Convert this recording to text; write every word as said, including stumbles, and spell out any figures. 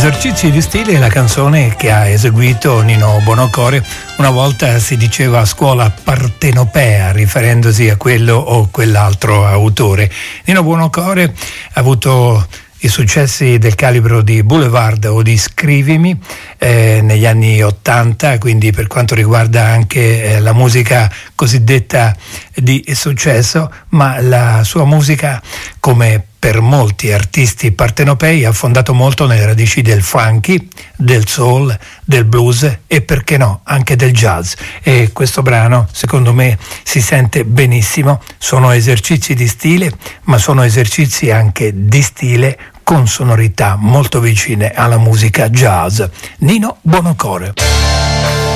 Esercizi di stile è la canzone che ha eseguito Nino Buonocore. Una volta si diceva a scuola partenopea, riferendosi a quello o quell'altro autore. Nino Buonocore ha avuto i successi del calibro di Boulevard o di Scrivimi eh, negli anni ottanta, quindi per quanto riguarda anche eh, la musica cosiddetta di successo, ma la sua musica, come per molti artisti partenopei, ha fondato molto nelle radici del funky, del soul, del blues e perché no anche del jazz. E questo brano secondo me si sente benissimo. Sono esercizi di stile, ma sono esercizi anche di stile con sonorità molto vicine alla musica jazz. Nino Buonocore.